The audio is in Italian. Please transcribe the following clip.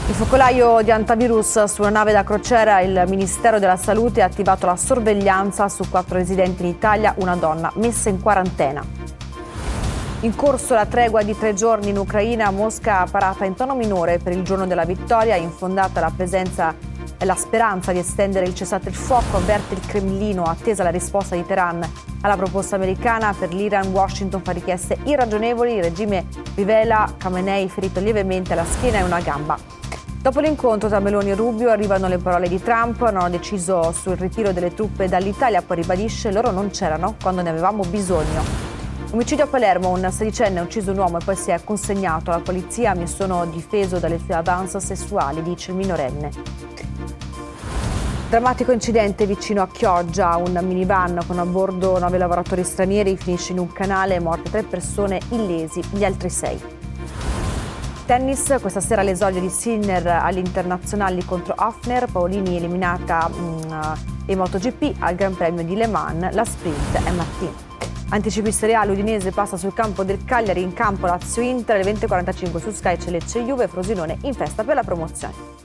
Il focolaio di antivirus su una nave da crociera, il Ministero della Salute ha attivato la sorveglianza su 4 residenti in Italia, una donna messa in quarantena. In corso la tregua di 3 giorni in Ucraina, Mosca parata in tono minore per il giorno della vittoria, infondata la presenza e la speranza di estendere il cessate il fuoco, avverte il Cremlino, attesa la risposta di Teheran alla proposta americana. Per l'Iran, Washington fa richieste irragionevoli, il regime rivela Khamenei ferito lievemente alla schiena e una gamba. Dopo l'incontro tra Meloni e Rubio arrivano le parole di Trump, non hanno deciso sul ritiro delle truppe dall'Italia, poi ribadisce loro non c'erano quando ne avevamo bisogno. Omicidio a Palermo, un sedicenne ha ucciso un uomo e poi si è consegnato alla polizia, mi sono difeso dalle sue avance sessuali, dice il minorenne. Drammatico incidente vicino a Chioggia, un minivan con a bordo 9 lavoratori stranieri finisce in un canale, morte 3 persone, illesi gli altri 6. Tennis, questa sera l'esordio di Sinner agli internazionali contro Hafner, Paolini eliminata in MotoGP al Gran Premio di Le Mans, la sprint è mattina. Anticipi Serie A, l'Udinese passa sul campo del Cagliari, in campo Lazio-Inter, alle 20:45 su Sky c'è Lecce-Juve, Frosinone in festa per la promozione.